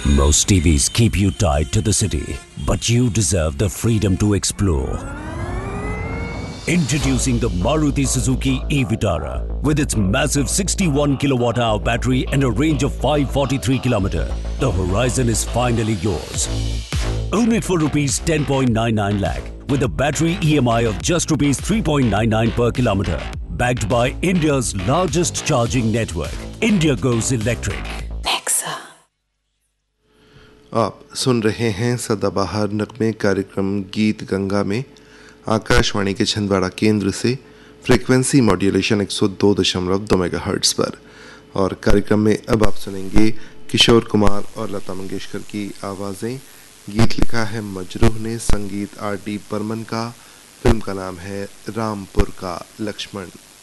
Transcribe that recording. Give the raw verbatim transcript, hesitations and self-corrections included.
Most T Vs keep you tied to the city, but you deserve the freedom to explore. Introducing the Maruti Suzuki e-Vitara with its massive sixty-one kilowatt hour battery and a range of five hundred forty-three kilometers. The horizon is finally yours. Own it for rupees ten point nine nine lakh with a battery E M I of just rupees three point nine nine per kilometer. Backed by India's largest charging network, India goes electric. Nexa. आप सुन रहे हैं सदाबहार नगमे कार्यक्रम गीत गंगा में आकाशवाणी के छिंदवाड़ा केंद्र से फ्रीक्वेंसी मॉड्यूलेशन एक सौ दो दशमलव दो मेगाहर्ट्ज पर। और कार्यक्रम में अब आप सुनेंगे किशोर कुमार और लता मंगेशकर की आवाज़ें। गीत लिखा है मजरूह ने, संगीत आर डी बर्मन का। फिल्म का नाम है रामपुर का लक्ष्मण।